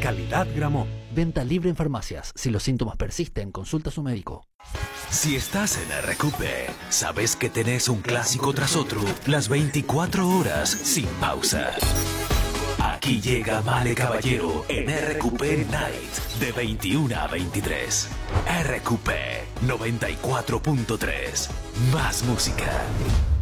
Calidad Gramont. Venta libre en farmacias. Si los síntomas persisten, consulta a su médico. Si estás en RQP, sabes que tenés un clásico tras otro, las 24 horas sin pausa. Aquí llega Male Caballero en RQP Night de 21 a 23. RQP 94.3. Más música.